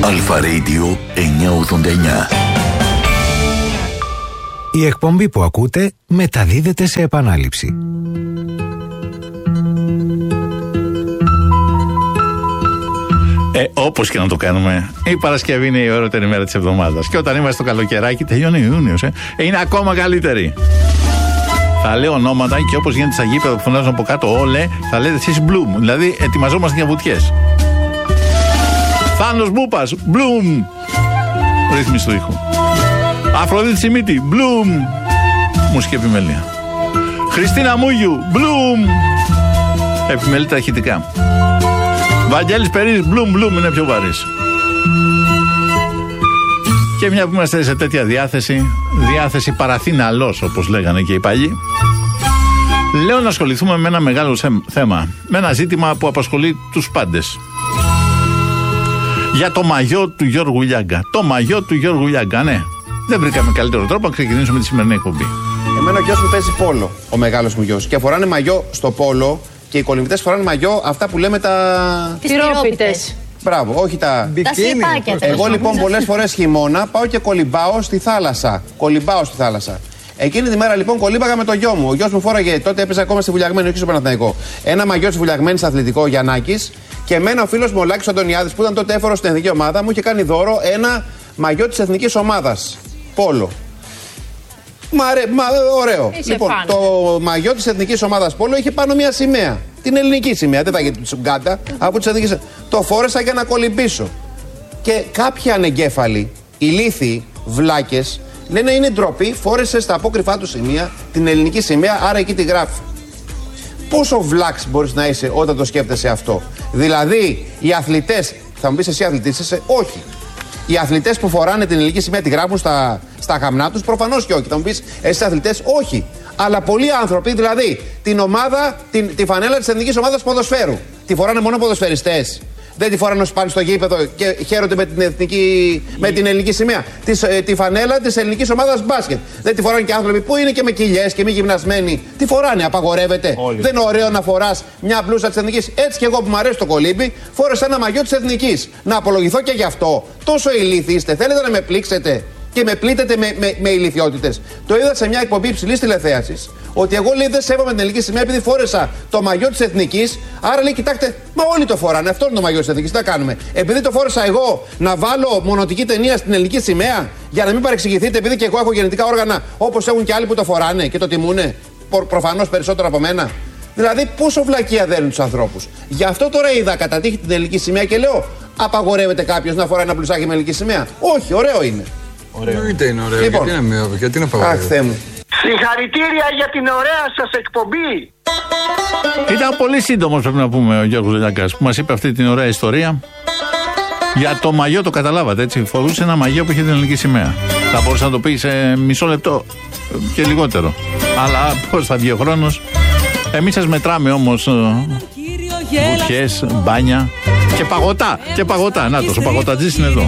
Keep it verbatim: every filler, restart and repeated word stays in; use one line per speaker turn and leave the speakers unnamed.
Αλφα Radio εννιακόσια ογδόντα εννιά.
Η εκπομπή που ακούτε μεταδίδεται σε επανάληψη.
Ε, όπως και να το κάνουμε, η Παρασκευή είναι η ωραιότερη μέρα της εβδομάδας. Και όταν είμαστε στο καλοκαιράκι, τελειώνει Ιούνιος, ε, είναι ακόμα καλύτερη. Θα λέω ονόματα και όπως γίνεται στα γήπεδα που φωνάζουν από κάτω όλε, θα λέτε εσείς Bloom. Δηλαδή, ετοιμαζόμαστε για βουτιές. Θάνος Μπούπας, Bloom. Ρύθμιση του ήχου. Αφροδίτη Σιμίτη, Bloom. Μουσική επιμέλεια. Χριστίνα Μούγιου, Bloom. Επιμέλεια τα ηχητικά. Βαγγέλης Περίς, Bloom, Bloom είναι πιο βαρύς. Και μια που είμαστε σε τέτοια διάθεση, διάθεση παραθύναλος όπως λέγανε και οι παλιοί, λέω να ασχοληθούμε με ένα μεγάλο θέμα, με ένα ζήτημα που απασχολεί τους πάντες. Για το μαγιό του Γιώργου Λιάγκα. Το μαγιό του Γιώργου Λιάγκα, ναι. Δεν βρήκαμε καλύτερο τρόπο να ξεκινήσουμε τη σημερινή εκπομπή.
Εμένα ο γιος μου παίζει πόλο, ο μεγάλος μου γιος. Και φοράνε μαγιό στο πόλο και οι κολυμβητές φοράνε μαγιό αυτά που λέμε τα.
Τις τυρόπιτες.
Μπράβο, όχι τα.
Τα σλιπάκια.
Εγώ λοιπόν πολλές φορές χειμώνα πάω και κολυμπάω στη θάλασσα. Κολυμπάω στη θάλασσα. Εκείνη τη μέρα λοιπόν κολύμπαγα με το γιο μου. Ο γιος μου φόραγε, τότε έπαιζε ακόμα στη Βουλιαγμένη, όχι στο Παναθηναϊκό. Ένα μαγιό στη Βουλιαγμένη αθλητικό Γιαννάκης. Και εμένα ο φίλος μου ο Λάκης Αντωνιάδης που ήταν τότε έφορος στην εθνική ομάδα μου είχε κάνει δώρο ένα μαγιό της εθνικής ομάδας. Πόλο. Μα, ρε, μα ωραίο.
Είσαι
λοιπόν,
πάνω.
Το μαγιό της εθνικής ομάδας Πόλο είχε πάνω μια σημαία. Την ελληνική σημαία. Δεν θα γίνει τη Σουγκάντα. Από τις εθνικές. Το φόρεσα για να κολυμπήσω. Και κάποιοι ανεγκέφαλοι, ηλίθιοι, βλάκες, λένε είναι ντροπή, φόρεσε στα απόκρυφά του σημεία την ελληνική σημαία, άρα εκεί τη γράφει. Πόσο βλάξ μπορείς να είσαι όταν το σκέφτεσαι αυτό? Δηλαδή, οι αθλητές, θα μου πεις εσύ αθλητής είσαι, όχι. Οι αθλητές που φοράνε την ελληνική σημαία τη γράφουν στα, στα γαμνά τους, προφανώς και όχι. Θα μου πεις εσείς αθλητές, όχι. Αλλά πολλοί άνθρωποι, δηλαδή, την ομάδα, την, τη φανέλα της εθνικής ομάδας ποδοσφαίρου, τη φοράνε μόνο ποδοσφαιριστές. Δεν τη φοράνε όσοι πάνε στο γήπεδο και χαίρονται με την, εθνική, με την ελληνική σημαία. Τη, ε, τη φανέλα της ελληνικής ομάδας μπάσκετ. Δεν τη φοράνε και άνθρωποι που είναι και με κοιλιές και μη γυμνασμένοι. Τι φοράνε, απαγορεύεται? Όλοι. Δεν είναι ωραίο να φοράς μια μπλούζα της εθνικής? Έτσι κι εγώ που μου αρέσει το κολύμπι, φόρεσα ένα μαγιό της εθνικής. Να απολογηθώ και γι' αυτό. Τόσο ηλίθιοι είστε, θέλετε να με πλήξετε και με πλήττετε με, με, με ηλιθιότητες. Το είδα σε μια εκπομπή υψηλής τηλεθέασης ότι εγώ λέει δεν σέβομαι την ελληνική σημαία επειδή φόρεσα το μαγιό της εθνικής. Άρα λέει κοιτάξτε, μα όλοι το φοράνε. Αυτό είναι το μαγιό της εθνικής. Τι θα κάνουμε? Επειδή το φόρεσα εγώ να βάλω μονοτική ταινία στην ελληνική σημαία για να μην παρεξηγηθείτε, επειδή και εγώ έχω γεννητικά όργανα όπως έχουν και άλλοι που το φοράνε και το τιμούνε. Προ, προφανώς περισσότερο από μένα. Δηλαδή πόσο βλακεία δένουν τους ανθρώπους. Γι' αυτό τώρα είδα κατά τύχη την ελληνική σημαία και λέω απαγορεύεται κάποιος να φοράει ένα μπλουζάκι με ελληνική σημαία? Όχι, ωραίο είναι.
Ωραίο. Είτε είναι ωραίο,
Λοιπόν.
γιατί να μην, γιατί να απαγορεύεται?
Αχ, Θεέ μου.
Συγχαρητήρια για την ωραία σας εκπομπή.
Ήταν πολύ σύντομος, πρέπει να πούμε, ο Γιώργος Λιάγκας που μας είπε αυτή την ωραία ιστορία. Για το μαγιό το καταλάβατε, έτσι. Φορούσε ένα μαγιό που είχε την ελληνική σημαία. Θα μπορούσε να το πει σε μισό λεπτό και λιγότερο. Αλλά πώς θα βγει ο χρόνος? Εμείς σας μετράμε όμως βουτιές, μπάνια και παγωτά. Και παγωτά. Να το, ο παγωτατζής είναι εδώ.